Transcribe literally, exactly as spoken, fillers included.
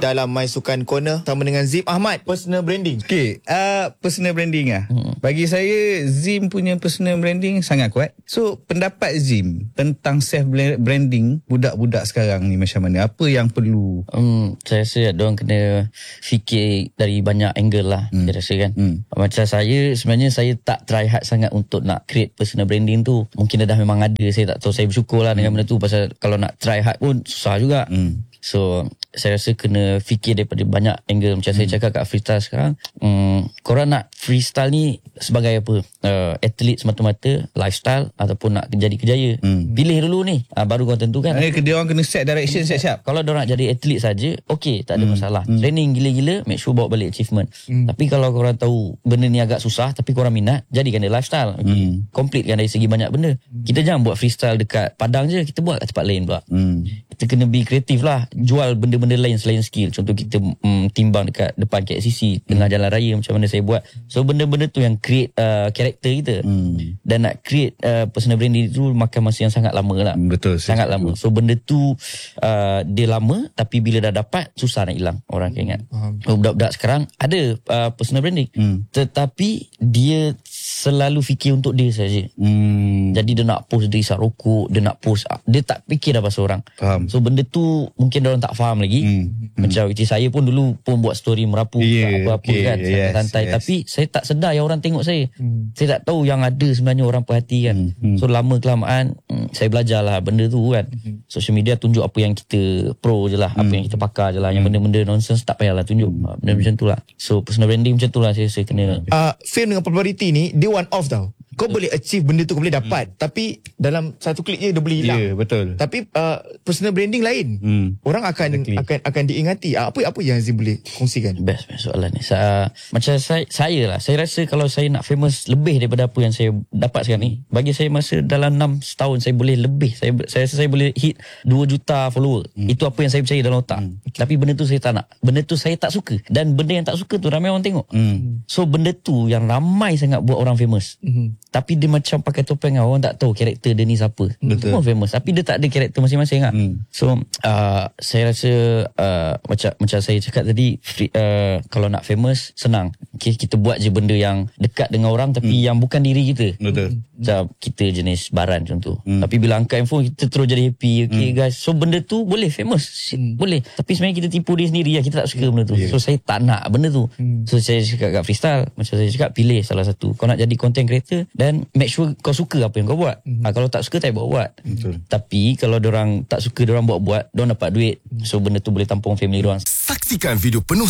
dalam My Sukan Corner sama dengan Zim Ahmad, personal branding. Okay, uh, personal branding lah. Hmm. Bagi saya, Zim punya personal branding sangat kuat. So, pendapat Zim tentang self branding budak-budak sekarang ni macam mana? Apa yang perlu? Hmm, saya rasa diorang kena fikir dari banyak angle lah. Hmm. Saya rasa kan. Hmm. Macam saya, sebenarnya saya tak try hard sangat untuk nak create personal branding tu. Mungkin dah memang ada, saya tak tahu. Saya bersyukur lah hmm. dengan benda tu. Pasal kalau nak try hard pun susah juga. Hmm. So, saya rasa kena fikir daripada banyak angle. Macam hmm. saya cakap kat freestyle sekarang, um, korang nak freestyle ni sebagai apa? Uh, atlet semata-mata, lifestyle ataupun nak jadi kejaya. Hmm. Pilih dulu ni, uh, baru korang tentukan. Eh, dia orang kena set direction siap-siap. Kalau diorang nak jadi atlet saja, okey, tak ada hmm. masalah. Hmm. Training gila-gila, make sure bawa balik achievement. Hmm. Tapi kalau korang tahu benda ni agak susah, tapi korang minat, jadikan dia lifestyle. Okay. Hmm. Completekan dari segi banyak benda. Hmm. Kita jangan buat freestyle dekat Padang je, kita buat kat tempat lain pula. Hmm. Kita kena be kreatif lah. Jual benda-benda lain selain skill. Contoh kita mm, timbang dekat depan K L C C, tengah jalan raya macam mana saya buat. So benda-benda tu yang create uh, karakter kita. Hmm. Dan nak create uh, personal branding tu makan masa yang sangat lama lah. Betul. Sangat lama. So benda tu uh, dia lama, tapi bila dah dapat susah nak hilang. Orang akan ingat. Hmm. Budak-budak sekarang ada uh, personal branding. Hmm. Tetapi dia selalu fikir untuk dia saja. Hmm. Jadi dia nak post dia isap rokok, dia nak post, dia tak fikir dah pasal orang. Faham. So benda tu mungkin orang tak faham lagi. Hmm. Macam hmm. saya pun dulu pun buat story merapu, yeah, apa-apa okay, kan, yes, santai. Yes. Tapi saya tak sedar yang orang tengok saya. Hmm. Saya tak tahu yang ada sebenarnya orang perhatikan. Hmm. So lama kelamaan hmm, saya belajar lah benda tu kan. Hmm. Social media tunjuk apa yang kita pro je lah, hmm. apa yang kita pakar je lah. Yang hmm. benda-benda nonsense tak payahlah tunjuk. Hmm. Benda macam tu lah. So personal branding macam tu lah saya, saya kena. Uh, fame dengan popularity ni dia one off tau. Kau betul. Boleh achieve benda tu, kau boleh dapat. Hmm. Tapi dalam satu klik je dia boleh hilang. Ya, yeah, betul. Tapi uh, personal branding lain. Hmm. Orang akan exactly. akan akan diingati. Uh, apa apa yang Azim boleh kongsikan? Best, best soalan ni. Saya, macam saya, saya lah. Saya rasa kalau saya nak famous lebih daripada apa yang saya dapat sekarang ni, bagi saya masa dalam enam setahun saya boleh lebih. Saya saya rasa saya boleh hit dua juta follower. Hmm. Itu apa yang saya percaya dalam otak. Hmm. Tapi benda tu saya tak nak. Benda tu saya tak suka. Dan benda yang tak suka tu ramai orang tengok. Hmm. So benda tu yang ramai sangat buat orang famous. Hmm. Tapi dia macam pakai topeng, orang tak tahu karakter dia ni siapa. Betul. Semua famous tapi dia tak ada karakter masing-masing lah. Hmm. So uh, saya rasa uh, macam macam saya cakap tadi, free, uh, kalau nak famous senang. Okay, kita buat je benda yang dekat dengan orang tapi hmm. yang bukan diri kita. Betul. Macam kita jenis baran contoh. Hmm. Tapi bila angkat handphone kita terus jadi happy. Okay hmm. guys. So benda tu boleh famous. Hmm. Boleh. Tapi sebenarnya kita tipu diri sendiri lah. Kita tak suka benda tu. Yeah. So saya tak nak benda tu. Hmm. So saya cakap kat freestyle, macam saya cakap, pilih salah satu. Kau nak jadi content creator dan make sure kau suka apa yang kau buat. Mm-hmm. Ha, kalau tak suka tak buat. Betul. Tapi kalau diorang tak suka, diorang buat-buat, diorang dapat duit. So benda tu boleh tampung family diorang. Saksikan video penuh